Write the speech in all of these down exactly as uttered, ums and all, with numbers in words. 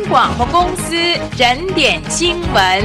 广播公司整点新闻。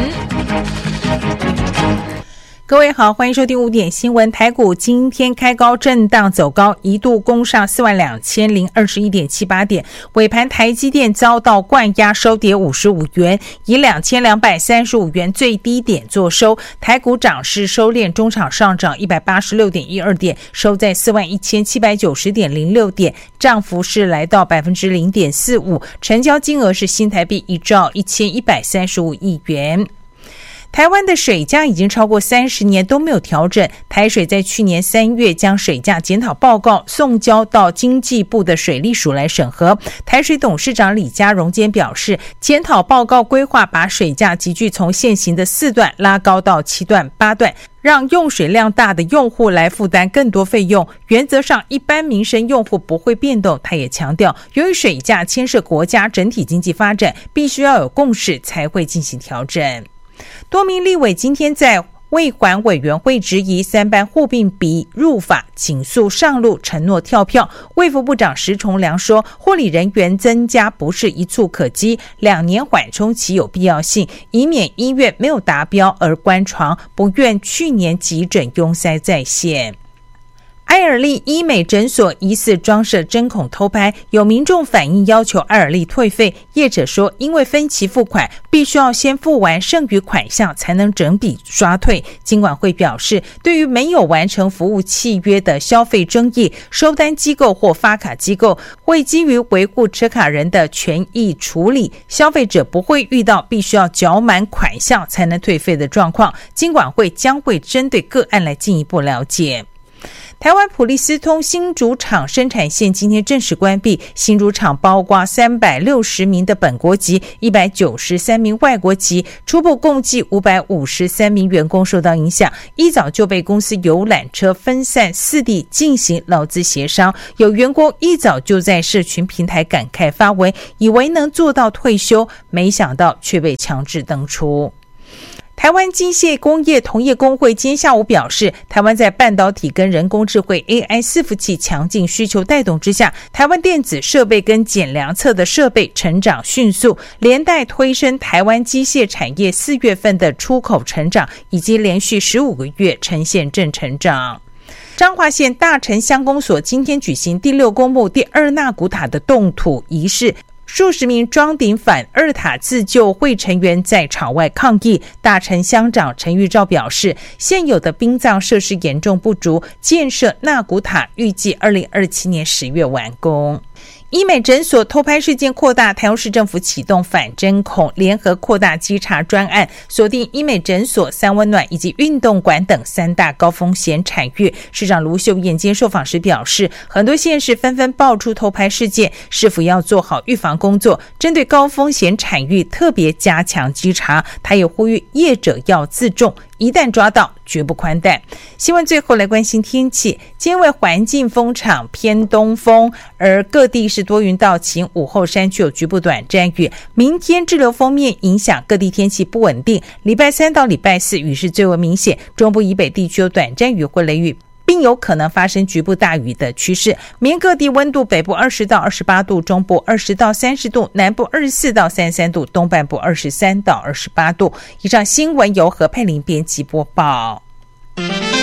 各位好，欢迎收听五点新闻。台股今天开高震荡走高，一度攻上四万两千零二十一点七八点，尾盘台积电遭到灌压，收跌五十五元，以两千两百三十五元最低点作收。台股涨势收敛，中场上涨一百八十六点一二点，收在四万一千七百九十点零六点，涨幅是来到百分之零点四五，成交金额是新台币一兆一千一百三十五亿元。台湾的水价已经超过三十年都没有调整，台水在去年三月将水价检讨报告送交到经济部的水利署来审核。台水董事长李家荣间表示，检讨报告规划把水价急剧从现行的四段拉高到七段八段，让用水量大的用户来负担更多费用，原则上一般民生用户不会变动。他也强调，由于水价牵涉国家整体经济发展，必须要有共识才会进行调整。多名立委今天在卫环委员会质疑三班互并比入法请诉上路，承诺跳票。卫福部长石崇良说，护理人员增加不是一蹴可及，两年缓冲期有必要性，以免医院没有达标而关床，不愿去年急诊拥塞再现。爱尔利医美诊所疑似装设针孔偷拍，有民众反映要求爱尔利退费。业者说，因为分期付款，必须要先付完剩余款项才能整笔刷退。金管会表示，对于没有完成服务契约的消费争议，收单机构或发卡机构会基于维护持卡人的权益处理，消费者不会遇到必须要缴满款项才能退费的状况。金管会将会针对个案来进一步了解。台湾普利司通新竹厂生产线今天正式关闭，新竹厂包括三百六十名的本国籍，一百九十三名外国籍，初步共计五百五十三名员工受到影响，一早就被公司游览车分散四地进行劳资协商，有员工一早就在社群平台感慨发文，以为能做到退休，没想到却被强制登出。台湾机械工业同业工会今天下午表示，台湾在半导体跟人工智慧 A I 伺服器强劲需求带动之下，台湾电子设备跟检量测的设备成长迅速，连带推升台湾机械产业四月份的出口成长，以及连续十五个月呈现正成长。彰化县大成乡公所今天举行第六公墓第二纳古塔的动土仪式，数十名装顶反二塔自救会成员在场外抗议。大成乡长陈玉照表示，现有的殡葬设施严重不足，建设纳古塔预计二零二七年十月完工。医美诊所偷拍事件扩大，台中市政府启动反针孔联合扩大稽查专案，锁定医美诊所、三温暖以及运动馆等三大高风险产业。市长卢秀燕接受访时表示，很多县市纷纷爆出偷拍事件，是否要做好预防工作，针对高风险产业特别加强稽查。他也呼吁业者要自重，一旦抓到绝不宽待。新闻最后来关心天气，今天为环境风场偏东风，而各地是多云到晴，午后山区有局部短暂雨。明天滞留锋面影响各地天气不稳定，礼拜三到礼拜四雨势最为明显，中部以北地区有短暂雨或雷雨，并有可能发生局部大雨的趋势。明天各地温度，北部二十到二十八度，中部二十到三十度，南部二十四到三十三度，东半部二十三到二十八度。以上新闻由何佩玲编辑播报。